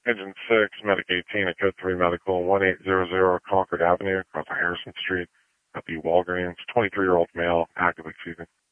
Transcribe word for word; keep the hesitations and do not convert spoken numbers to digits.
Engine six, Medic eighteen at Code three Medical, one eight zero zero Concord Avenue, across Harrison Street, at the Walgreens, twenty-three-year-old male, actively seizing.